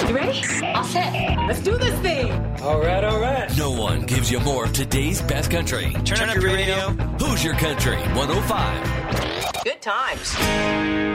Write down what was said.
You ready? All set. Let's do this thing. All right, all right. No one gives you more of today's best country. Turn up your radio. Hoosier Country 105. Good times.